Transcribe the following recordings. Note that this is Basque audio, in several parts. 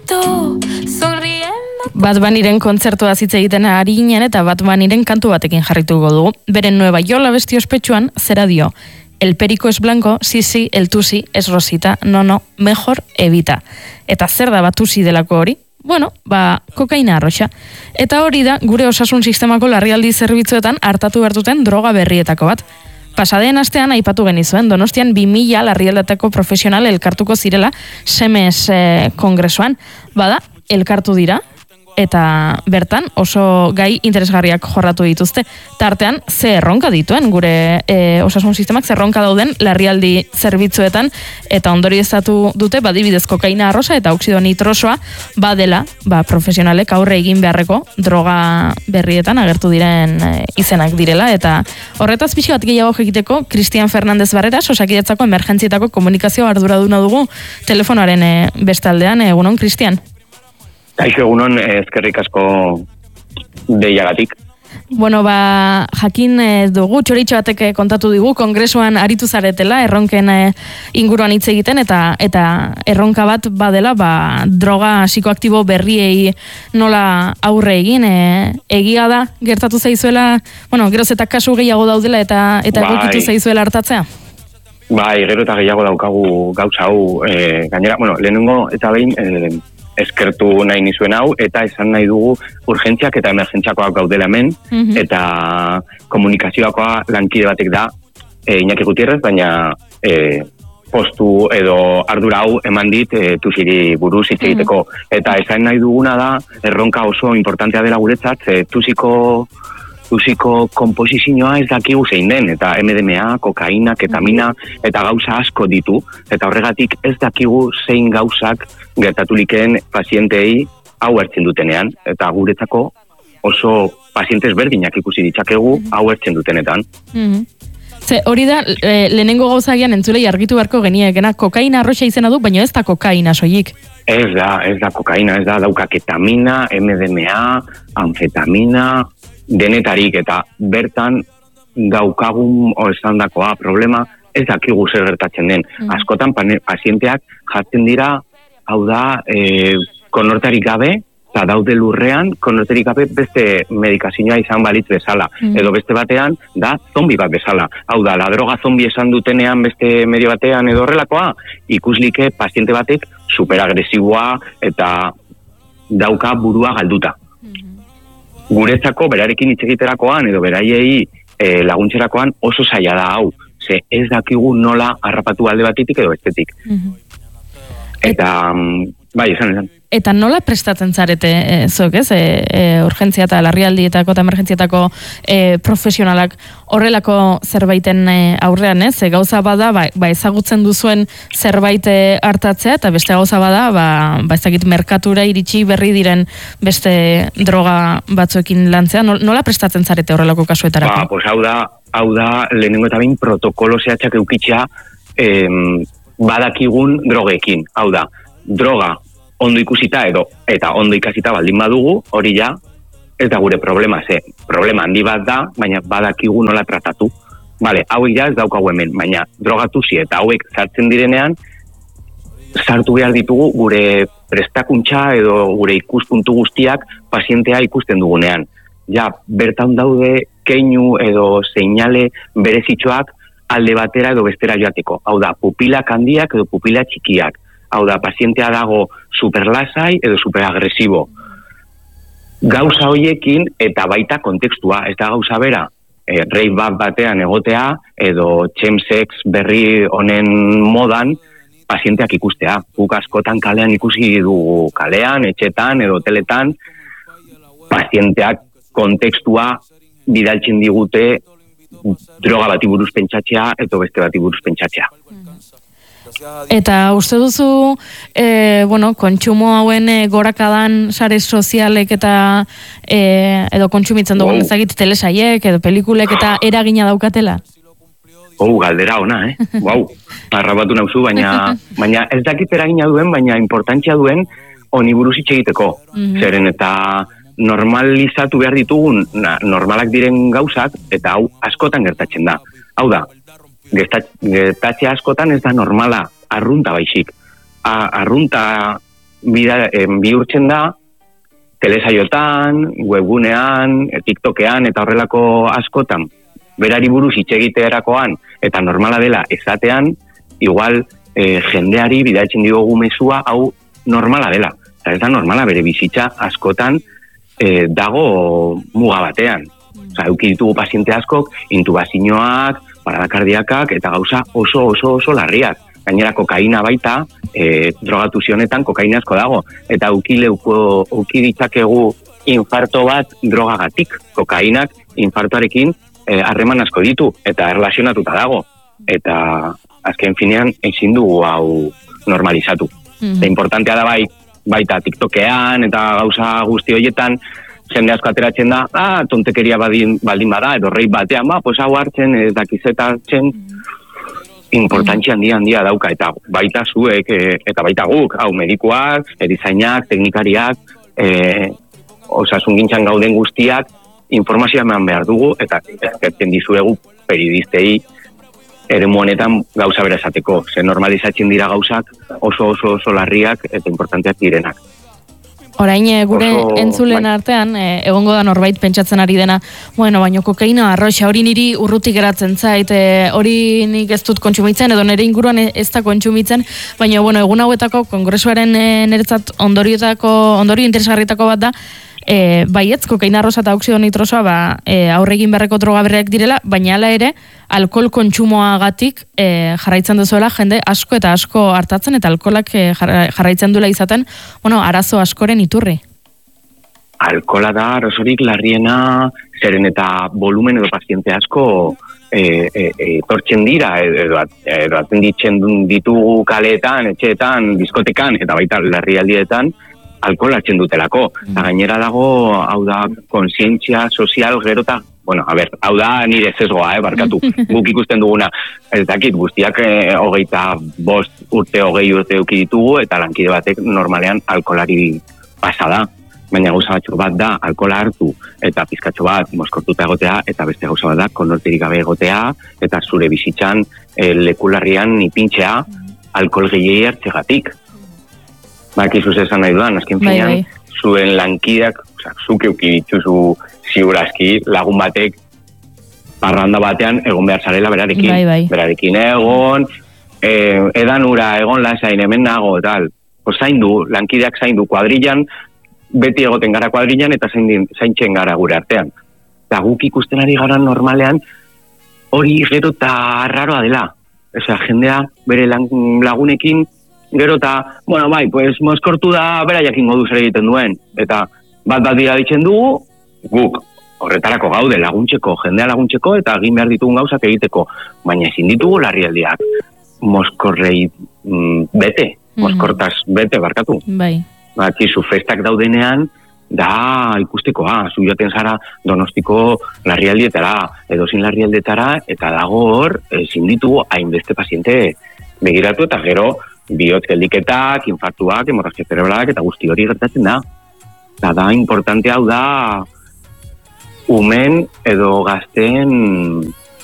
Bad Bunnyren kontzertua hitz egiten ari ginen eta Bad Bunnyren kantu batekin jarrituko dugu. Beren Nueva York abesti ospetsuan zera dio: el perico es blanco, sí, el tusi es rosita, no, mejor evita. Eta zer da batusi delako hori? Bueno, kokaina arroxa. Eta hori da gure osasun sistemako larrialdi zerbitzuetan hartatu bertuten droga berrietako bat. Pasadeen astean aipatu genizuen, Donostian 2000 larrialdateko profesional elkartuko zirela Semes kongresuan. Bada, elkartu dira, eta bertan oso gai interesgarriak jorratu dituzte. Tartean, ze erronka dituen gure osasun sistemak, ze erronka dauden larrialdi zerbitzuetan, eta ondorioztatu dute, badibidez kokaina arrosa eta oxido nitrosoa, badela, profesionalek aurre egin beharreko droga berrietan agertu diren izenak direla, eta horretaz pixi bat gehiago egiteko, Cristian Fernández Barreras, Osakidetzako emergentzietako komunikazio arduraduna dugu telefonoaren bestaldean. Egunon, Cristian? Kaixo, egunon, eskerrik asko deiagatik. Bueno, jakin dugu, txoritxo batek kontatu digu, kongresuan aritu zaretela, erronken inguruan hitz egiten, eta erronka bat badela, droga psikoaktibo berriei nola aurre egin, egia da, gertatu zaizuela, geroz eta kasu gehiago daudela, eta egokitu zaizuela hartatzea? Gero eta gehiago daukagu gauza hau, gainera, lehenengo eta behin, eskertu nahi nizuen hau, eta esan nahi dugu urgentziak eta emergentziakoak gaudela hemen, eta komunikazioakoa lankide batek da, Iñaki Gutierrez, baina postu edo ardura hau eman dit tusiri buruz hitz egiteko. Eta esan nahi duguna da, erronka oso importantea dela guretzat, tusiko komposizioa ez dakigu zein den, eta MDMA, kokaina, ketamina, eta gauza asko ditu, eta horregatik ez dakigu zein gauzak gertatulikeen pazientei hau hartzen dutenean, eta guretzako oso pazientes berdinak ikusi ditzakegu hau hartzen dutenetan. Ze hori da, lehenengo gauzagian entzulei argitu beharko geniekena, kokaina arroxa izena du, baina ez da kokaina soilik. Ez da kokaina, ez da dauka ketamina, MDMA, amfetamina, denetarik, eta bertan daukagun esandakoa problema ez dakigu zer gertatzen den. Askotan pazienteak jartzen dira, hau da, konortarik gabe, eta daude lurrean, konortarik gabe beste medikazioa izan balitz bezala. Edo beste batean, da zombi bat bezala. Hau da, la droga zombi esan dutenean beste medio batean edo horrelakoa, ikuslike paziente batek superagresiboa eta dauka burua galduta. Guretzako, berarekin hitz egiterakoan edo beraiei laguntzerakoan oso zaila da hau. Ze ez dakigu nola harrapatu alde batetik edo bestetik. Eta, esan. Eta nola prestatzen zarete, zuek ez, urgentzia eta larrialdietako eta emergentzietako profesionalak horrelako zerbaiten aurrean, ez? Gauza bada, ezagutzen duzuen zerbait hartatzea, eta beste gauza bada, ez dakit merkatura iritsi berri diren beste droga batzuekin lantzea. Nola prestatzen zarete horrelako kasuetarako? Pues hau da, lehenengo eta behin protokolo zehatzak eukitzea badakigun drogeekin. Hau da, droga ondo ikusita eta ondo ikasita baldin badugu, hori ja, ez da gure problema, problema handi bat da, baina badakigu nola tratatu. Hauek ja ez daukagu hemen, baina drogatuzi eta hauek sartzen direnean, sartu behar ditugu gure prestakuntza edo gure ikuspuntu guztiak pazientea ikusten dugunean. Ja, bertan daude keinu edo seinale berezitxoak alde batera edo bestera joateko. Hau da, pupilak handiak edo pupila txikiak. Hau da, pazientea dago superlasai edo superagresibo. Gauza hoiekin eta baita kontekstua, ez da gauza bera, rave bat batean egotea edo chemsex berri honen modan pazienteak ikustea. Guk askotan kalean ikusi dugu kalean, etxetan edo teletan, pazienteak kontekstua bidaltzen digute droga bati buruz pentsatzea edo beste bati buruz pentsatzea. Eta uste duzu, kontsumo hauen gorakadan sare sozialek eta edo kontsumitzen dugun ezagit telesaiek edo pelikulek eta eragina daukatela? Galdera ona, Arrabatu nauzu, baina ez dakit eragina duen, baina importantzia duen honi buruz hitz egiteko. Zeren eta normalizatu behar ditugun normalak diren gauzak, eta hau askotan gertatzen da. Hau da, gertatzea askotan ez da normala, arrunta baizik. Arrunta bihurtzen da telesaiotan, webgunean, TikTokean eta horrelako askotan berari buruz hitz egiterakoan eta normala dela esatean, igual jendeari bidaltzen diogu mezua hau normala dela. Eta ez da normala bere bizitza askotan dago muga batean. Eduki ditugu paziente askok, intubazioak, parada kardiakak eta gauza oso larriak. Gainera kokaina baita, drogatu zionetan kokaina asko dago. Eta euki ditzakegu infarto bat drogagatik. Kokainak infartoarekin harreman asko ditu eta erlazionatuta dago. Eta azken finean ezin dugu hau normalizatu. Eta importantea da baita TikTokean eta gauza guzti horietan, jende asko ateratzen da, tontekeria baldin bada, edo rei batean, pues hau hartzen, ez dakizeta hartzen, importantzia handia dauka, eta baita zuek, eta baita guk, hau medikuak, erizainak, teknikariak, osasungintzan gauden guztiak, informazioa eman behar dugu, eta ezkertzen dizuegu periodistei eremu honetan gauza bera esateko. Ze normalizatzen dira gauzak oso larriak eta importanteak direnak. Orain gure entzulen artean, egongo da norbait pentsatzen ari dena, baina kokaina arroxa hori niri urrutik geratzen zait, hori nik ez dut kontsumitzen, edo nire inguruan ez da kontsumitzen, baina egun hauetako kongresuaren niretzat ondorio interesgarritako bat da, baietz, kokaina arrosa eta oksido nitrosoa aurregin beharreko droga berriak direla, baina hala ere, alkohol kontsumoagatik jarraitzen duzuela jende asko eta asko hartatzen, eta alkoholak jarraitzen duela izaten, arazo askoren iturri. Alkohola da arazorik larriena, zeren eta volumen edo paziente asko tortzen dira, edo atenditzen ditugu kaleetan, etxeetan, diskotekan, eta baita larrialdietan, alkohol hartzen dutelako. Eta gainera dago, hau da, kontzientzia sozial gero eta, hau da nire sesgoa, barkatu. Guk ikusten duguna, ez dakit, guztiak 25 urte, 20 urte eduki ditugu, eta lankide batek normalean alkoholari pasa da. Baina gauza batxo bat da, alkohola hartu, eta pizkatxo bat moskortuta egotea, eta beste gauza bat da, konorterik gabe egotea, eta zure bizitzan lekularrian ipintzea alkohol gehiagi hartzegatik. Bakizu esan nahi dudan, azken finean, zuen lankideak, zuk euki dituzu ziurazki, lagun batek parranda batean egon behar zarela berarekin. Berarekin egon, edan ura, egon lasain, hemen nago, tal. Zaindu, lankideak zaindu kuadrillan, beti egoten gara kuadrillan eta zaintzen gara gure artean. Eta guk ikusten ari gara normalean, hori gero eta raroa dela. Jendea bere lagunekin, gero eta, pues moskortu da bera jakingo du zer egiten duen. Eta bat dira ditzen dugu, guk horretarako gaude laguntzeko, jendea laguntzeko, eta egin behar ditugun gauzak egiteko. Baina ezin ditugu larrialdiak moskorrei bete, moskortaz bete, barkatu. Zu festak daudenean, da ikustekoa, zu joaten zara Donostiko larrialdietara, edozin larrialdetara, eta dago hor, ezin ditugu hainbeste paziente begiratu, eta gero, bihotz geldiketak, infartuak, hemorragia zerebralak, eta guzti hori gertatzen da. Eta da, importante hau da, umen edo gazten,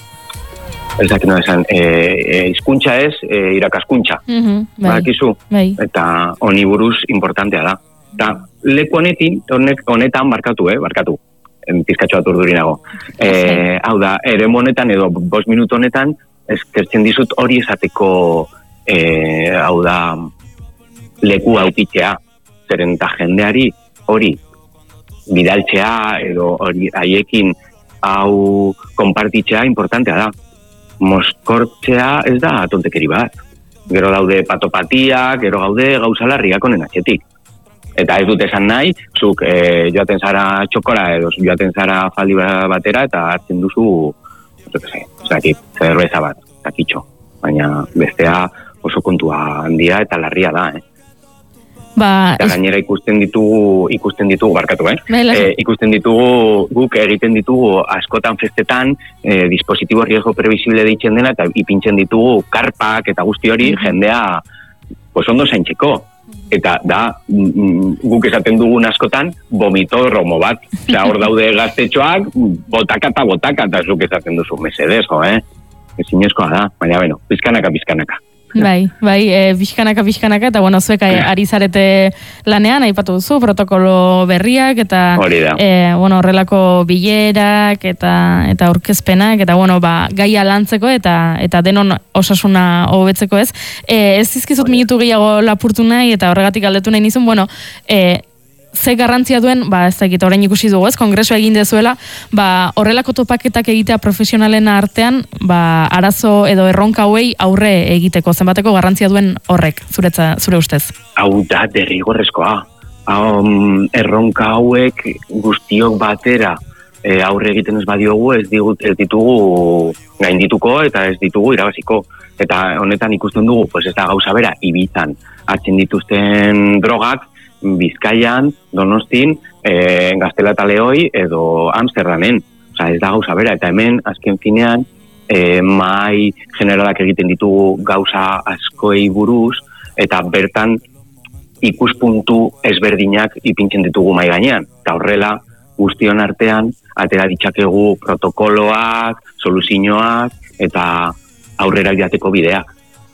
ez dakit no esan, hizkuntza ez, irakaskuntza. Badakizu? Eta honi buruz importantea da. Eta leku honetan barkatu, pizkatxo bat urdurinago. Hau da, ere honetan edo 5 minutu honetan, eskertzen dizut hori esateko hau da leku autitzea, zeren eta jendeari hori bidaltzea edo hori haiekin hau konpartitzea importantea da. Moskortzea ez da tontekeri bat. Gero daude patopatiak, gero gaude gauza larriak honen atxetik. Eta ez dut esan nahi, zuk joaten zara txokora edo joaten zara faldi batera eta hartzen duzu zerbeza bat, takitxo. Baina bestea oso kontua handia eta larria da, Eta gainera ikusten ditugu, barkatu, ikusten ditugu, guk egiten ditugu askotan festetan, dispositibo riesgo previsible deitzen dena, eta ipintzen ditugu karpak eta guzti hori jendea ondo zaintzeko. Eta da, guk esaten dugun askotan, vomitodromo bat. Hor daude gaztetxoak, botaka eta zuk esaten duzu, mesedez, ezinezkoa da, baina, pizkanaka. Bai, bizkanaka, eta bueno, zuek ari zarete lanean, aipatu duzu, protokolo berriak, eta bueno, horrelako bilerak, eta aurkezpenak, eta bueno, gaia lantzeko, eta denon osasuna hobetzeko ez. Ez dizkizut minutu gehiago lapurtu nahi, eta horregatik galdetu nahi nizun, bueno, ze garrantzia duen, ez dakit, orain ikusi dugu ez, kongreso egin dezuela, horrelako topaketak egitea profesionalen artean, arazo edo erronka hauei aurre egiteko, zenbateko garrantzia duen horrek, zure ustez? Hau da, derrigorrezkoa. Erronka hauek guztiok batera aurre egiten ez badiogu, ez ditugu gaindituko eta ez ditugu irabaziko. Eta honetan ikusten dugu, ez da gauza bera, Ibizan hartzen dituzten drogak, Bizkaian, Donostin, Gaztela eta Leoi edo Amsterdamen. Osa, ez da gauza bera. Eta hemen, azken finean, mahai generalak egiten ditugu gauza askoei buruz, eta bertan ikuspuntu ezberdinak ipintzen ditugu mahai gainean. Eta horrela, guztion artean, atera ditzakegu protokoloak, soluzioak, eta aurrera jateko bideak.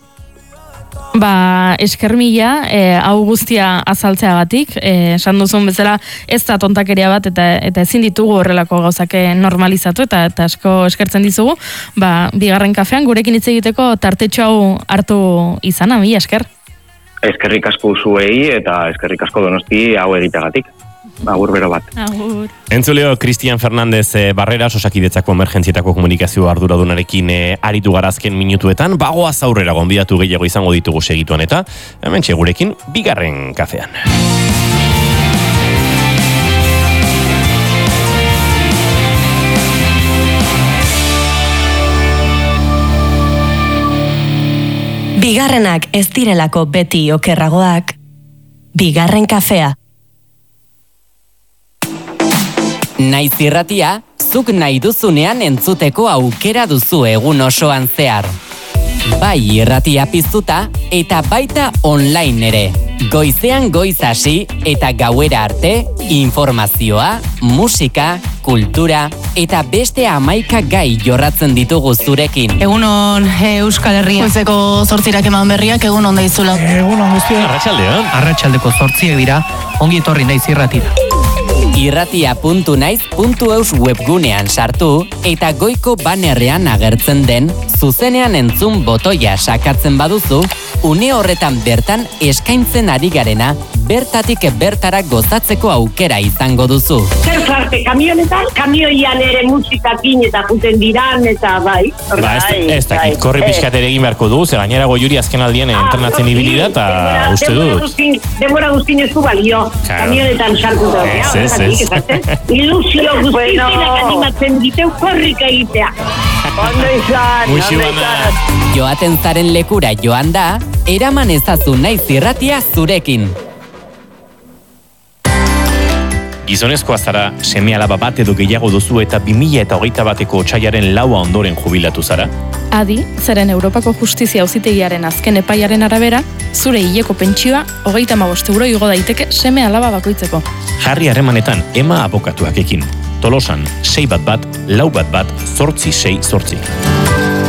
Esker mila, hau guztia azaltzeagatik, esan duzun bezala ez da tontakeria bat, eta ezin ditugu horrelako gauzak normalizatu, eta asko eskertzen dizugu, bigarren kafean gurekin hitz egiteko tartetxo hau hartu izana, mila esker. Eskerrik asko zuei, eta eskerrik asko Donosti hau egiteagatik. Agur bero bat. Agur. Entzuleo, Cristian Fernández Barreras, Osakidetzako emergentzietako komunikazio arduradunarekin aritu garazken minutuetan, bagoaz aurrera gonbidatu gehiago izango ditugu segituan, eta hemen gurekin bigarren kafean. Bigarrenak ez direlako beti okerragoak. Bigarren kafea. Naiz irratia, zuk nahi duzunean entzuteko aukera duzu egun osoan zehar. Bai irratia piztuta eta baita online ere. Goizean goiz hasi eta gauera arte, informazioa, musika, kultura eta beste 11 gai jorratzen ditugu zurekin. Egunon Euskal Herria. Goizeko 8 eman berriak, egunon daizula. Egunon guztia. Arratsaldeon. Arratsaldeko 8 dira, ongi etorri naiz irratira. Irratia.naiz.eus webgunean sartu eta goiko banerrean agertzen den zuzenean entzun botoia sakatzen baduzu, une horretan bertan eskaintzen ari garena bertatik bertara gozatzeko aukera izango duzu. Zer zarte, kamionetan, kamioian ere musikakin eta juten diran eta bai. Ez dakit, korri pixkat ere egin beharko du, ze gainera Goiuri azken aldien entrenatzen ibili da, eta uste dut. Demora guztin ez du balio, kamionetan sartu da. Ilusio guztiak animatzen diteu korrika egitea. Ondo izan, Joaten zaren lekura joan da, eraman ezazu naiz irratia zurekin. Gizonezkoa zara, seme-alaba bat edo gehiago duzu eta 2021eko otsaiaren 4 ondoren jubilatu zara? Adi, zeren Europako Justizia Auzitegiaren azken epaiaren arabera, zure hileko pentsioa 35 euro igo daiteke seme-alaba bakoitzeko. Jarri harremanetan Ema abokatuakekin. Tolosan 611 411 868.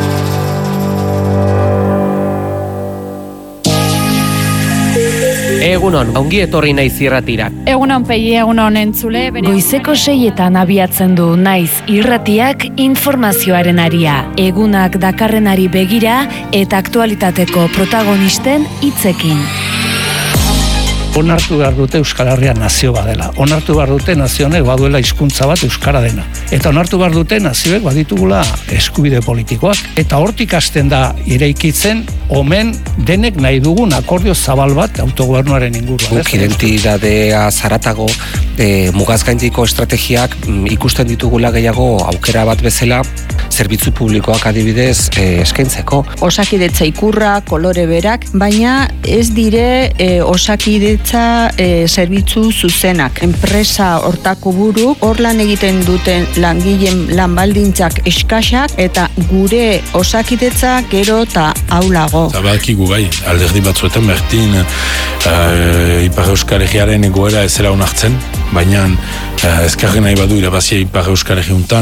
Egunon, ongi etorri naiz irratira. Egunon pei, egunon entzule. Goizeko 6etan abiatzen du naiz irratiak informazioaren aria, egunak dakarrenari begira eta aktualitateko protagonisten hitzekin. Onartu behar dute Euskal Herria nazio badela. Onartu behar dute nazio honek baduela hizkuntza bat euskara dena. Eta onartu behar dute nazioek baditugula eskubide politikoak. Eta hortik hasten da eraikitzen omen denek nahi dugun akordio zabal bat autogobernuaren inguruan. Guk identitatea zaratago mugazgaindiko estrategiak ikusten ditugula gehiago aukera bat bezala zerbitzu publikoak adibidez eskaintzeko. Osakidetza ikurra, kolore berak, baina ez dire osakidetza zerbitzu zuzenak. Enpresa hortako buru, hor lan egiten duten langileen lanbaldintzak eskasak eta gure osakidetza gero eta aulago. Eta badakigu bai, alderdi batzuetan berdin Ipar Euskal Herriaren egoera ez zela onartzen, baina ezkerren nahi badu irabazia Ipar Euskal Herriuntan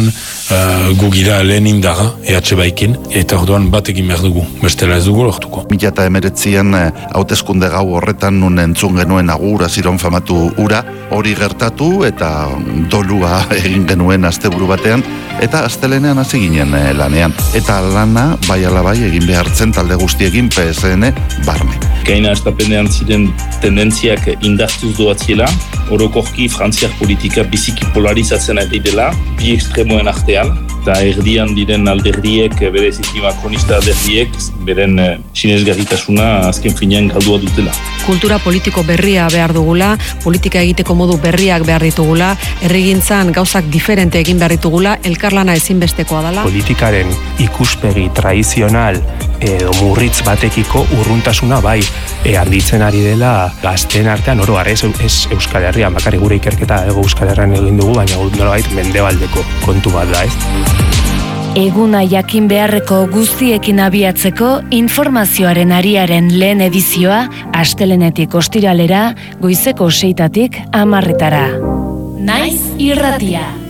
gu gira lehen indara, EH Baikin, eta orduan bat egin behar dugu, bestela ez dugu lortuko. 2019an hauteskunde gau horretan nun entzun genuen agur aziron famatu ura, hori gertatu eta dolua egin genuen asteburu batean, eta astelenean hasi ginen lanean. Eta lana bai ala bai egin behartzen talde guztiekin PSN barne. Gaina estapenean ziren tendentziak indartuz doatziela, orokorki frantziar politika biziki polarizatzen ari dela, bi ekstremoen artean, eta erdian diren alderdiek, bereziki makronista alderdiek, beren sinesgarritasuna azken finean galdua dutela. Kultura politiko berria behar dugula, politika egiteko modu berriak behar ditugula, herrigintzan gauzak diferente egin behar ditugula, elkarlana ezinbestekoa dela. Politikaren ikuspegi tradizional edo murritz batekiko urruntasuna bai handitzen ari dela gazteen artean oro ez Euskal Herrian, bakarrik gure ikerketa ego Euskal Herrian egin dugu, baina nolabait mendebaldeko kontu bat da, ez? Eguna jakin beharreko guztiekin abiatzeko informazioaren ariaren lehen edizioa astelenetik ostiralera goizeko 6tatik 10:00. Naiz irratia.